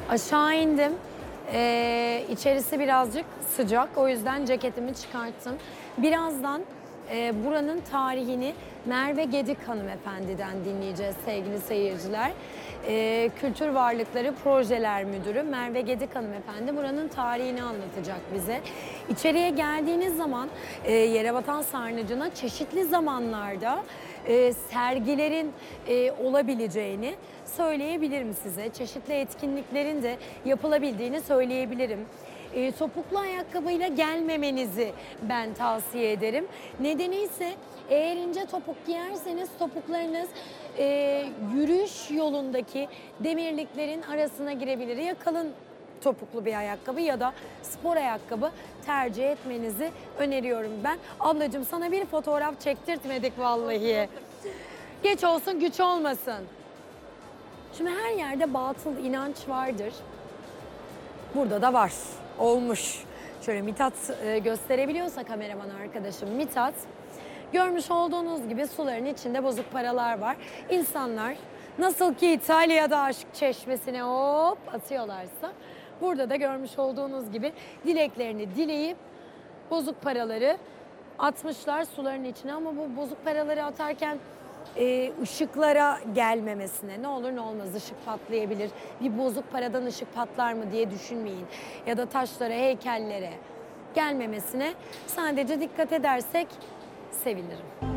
Aşağı indim. İçerisi birazcık sıcak. O yüzden ceketimi çıkarttım. Birazdan buranın tarihini Merve Gedik hanımefendiden dinleyeceğiz sevgili seyirciler. Kültür Varlıkları Projeler Müdürü Merve Gedik hanımefendi buranın tarihini anlatacak bize. İçeriye geldiğiniz zaman Yerebatan Sarnıcı'na çeşitli zamanlarda sergilerin olabileceğini söyleyebilirim size. Çeşitli etkinliklerin de yapılabildiğini söyleyebilirim. Topuklu ayakkabıyla gelmemenizi ben tavsiye ederim. Nedeni ise eğer ince topuk giyerseniz topuklarınız yürüyüş yolundaki demirliklerin arasına girebilir. Ya kalın topuklu bir ayakkabı ya da spor ayakkabı tercih etmenizi öneriyorum ben. Ablacığım sana bir fotoğraf çektirtmedik vallahi. Geç olsun güç olmasın. Şimdi her yerde batıl inanç vardır. Burada da var. Olmuş. Şöyle Mithat gösterebiliyorsa kameraman arkadaşım Mithat. Görmüş olduğunuz gibi suların içinde bozuk paralar var. İnsanlar nasıl ki İtalya'da aşk çeşmesine hop atıyorlarsa burada da görmüş olduğunuz gibi dileklerini dileyip bozuk paraları atmışlar suların içine. Ama bu bozuk paraları atarken ışıklara gelmemesine, ne olur ne olmaz ışık patlayabilir. Bir bozuk paradan ışık patlar mı diye düşünmeyin. Ya da taşlara, heykellere gelmemesine sadece dikkat edersek sevinirim.